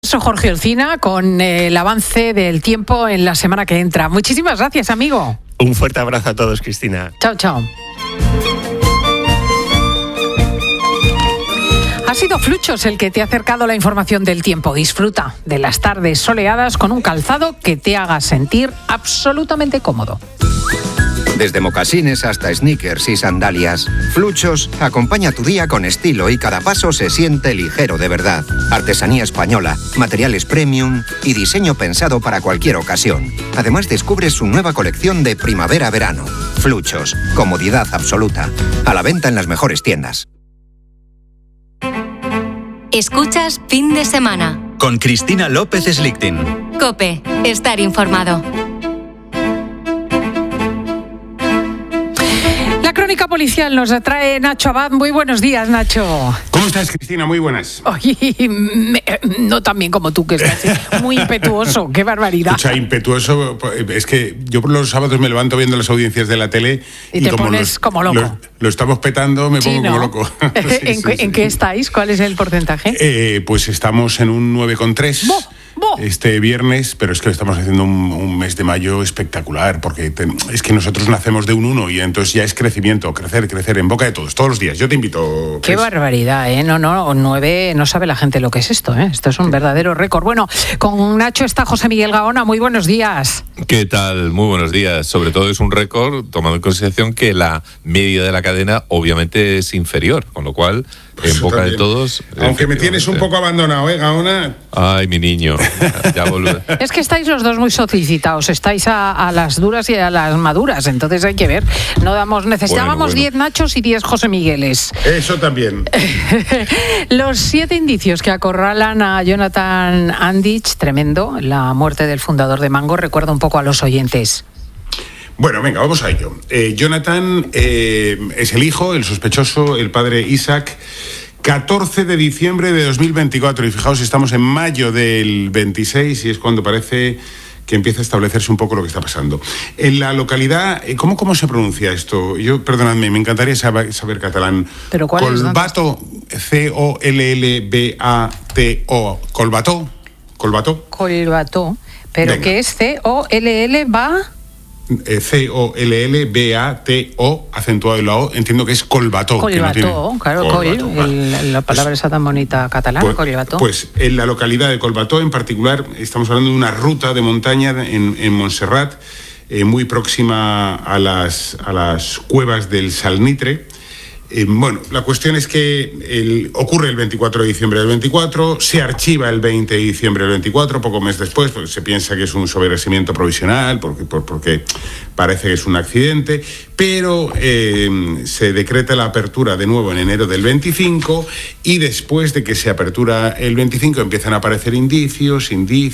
Soy Jorge Olcina con el avance del tiempo en la semana que entra. Muchísimas gracias, amigo. Un fuerte abrazo a todos, Cristina. Chao, chao. Ha sido Fluchos el que te ha acercado la información del tiempo. Disfruta de las tardes soleadas con un calzado que te haga sentir absolutamente cómodo. Desde mocasines hasta sneakers y sandalias, Fluchos acompaña tu día con estilo y cada paso se siente ligero de verdad. Artesanía española, materiales premium y diseño pensado para cualquier ocasión. Además descubres su nueva colección de primavera-verano. Fluchos, comodidad absoluta. A la venta en las mejores tiendas. Escuchas Fin de Semana. Con Cristina López Slichting. COPE. Estar informado. La crónica policial nos atrae Nacho Abad. Muy buenos días, Nacho. ¿Cómo estás, Cristina? Muy buenas. Oye, no tan bien como tú, que estás muy impetuoso. ¡Qué barbaridad! O sea, impetuoso. Es que yo por los sábados me levanto viendo las audiencias de la tele y te pones como loco. Lo estamos petando, me pongo como loco. ¿En qué estáis? ¿Cuál es el porcentaje? Pues estamos en un 9,3. Este viernes, pero es que estamos haciendo un mes de mayo espectacular, porque es que nosotros nacemos de un 1 y entonces ya es crecimiento, crecer en boca de todos los días. Yo te invito. Qué barbaridad, ¿eh? No, 9, no sabe la gente lo que es esto, ¿eh? Esto es un verdadero récord. Bueno, con Nacho está José Miguel Gaona. Muy buenos días. ¿Qué tal? Muy buenos días. Sobre todo es un récord, tomando en consideración que la media de la cadena obviamente es inferior, con lo cual, pues en boca también de todos... Aunque me tienes un poco abandonado, Gaona. Ay, mi niño. Ya volveré. Es que estáis los dos muy solicitados, estáis a las duras y a las maduras, entonces hay que ver. Necesitábamos 10 Nachos y 10 José Migueles. Eso también. Los 7 indicios que acorralan a Jonathan Andich, tremendo, la muerte del fundador de Mango, recuerda un poco a los oyentes. Bueno, venga, vamos a ello. Jonathan es el hijo, el sospechoso, el padre Isaac. 14 de diciembre de 2024, y fijaos, estamos en mayo del 26 y es cuando parece que empieza a establecerse un poco lo que está pasando. En la localidad, ¿cómo se pronuncia esto? Perdonadme, me encantaría saber catalán. ¿Pero cuál es? Collbató, Collbato. Collbató, pero venga. ¿Qué es Collba? Collbato, acentuado en la O, entiendo que es Collbató. Collbató, claro, Collbató. La palabra esa tan bonita catalana, Collbató. Pues en la localidad de Collbató en particular, estamos hablando de una ruta de montaña en Montserrat, muy próxima a las cuevas del Salnitre. Bueno, la cuestión es que ocurre el 24 de diciembre del 24, se archiva el 20 de diciembre del 24, poco mes después, porque se piensa que es un sobreseimiento provisional, porque parece que es un accidente, pero se decreta la apertura de nuevo en enero del 25 y después de que se apertura el 25 empiezan a aparecer indicios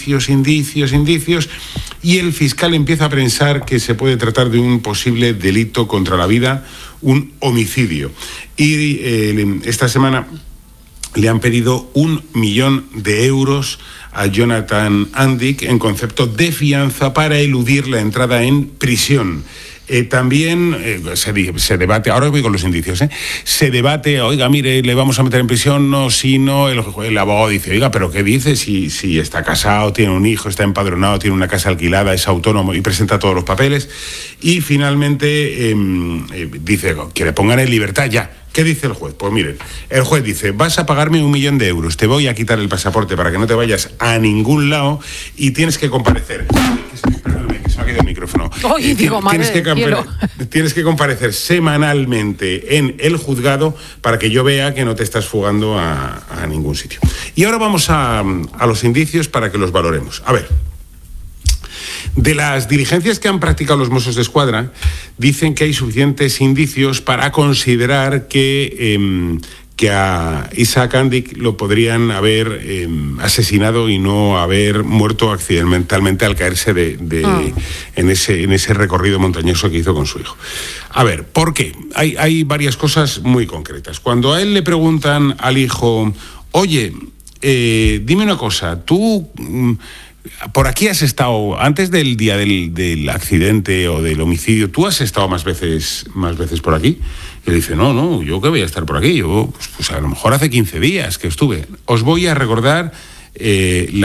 y el fiscal empieza a pensar que se puede tratar de un posible delito contra la vida, un homicidio. Y esta semana le han pedido 1 millón de euros a Jonathan Andich en concepto de fianza para eludir la entrada en prisión. También se debate, ahora voy con los indicios, se debate, oiga, mire, le vamos a meter en prisión, no, si no, el abogado dice, oiga, pero ¿qué dice? Si está casado, tiene un hijo, está empadronado, tiene una casa alquilada, es autónomo y presenta todos los papeles, y finalmente dice que le pongan en libertad ya. ¿Qué dice el juez? Pues miren, el juez dice, vas a pagarme 1 millón de euros, te voy a quitar el pasaporte para que no te vayas a ningún lado y tienes que comparecer. Perdóname, que se me ha quedado el micrófono. Oye, digo, tienes que comparecer semanalmente en el juzgado para que yo vea que no te estás fugando a ningún sitio. Y ahora vamos a los indicios para que los valoremos. A ver. De las diligencias que han practicado los Mossos d'Esquadra, dicen que hay suficientes indicios para considerar que a Isaac Andich lo podrían haber asesinado y no haber muerto accidentalmente al caerse en ese recorrido montañoso que hizo con su hijo. A ver, ¿por qué? Hay varias cosas muy concretas. Cuando a él le preguntan al hijo, oye, dime una cosa, tú... Por aquí has estado, antes del día del accidente o del homicidio, ¿tú has estado más veces por aquí? Y él dice, no, yo que voy a estar por aquí, yo pues a lo mejor hace 15 días que estuve. Os voy a recordar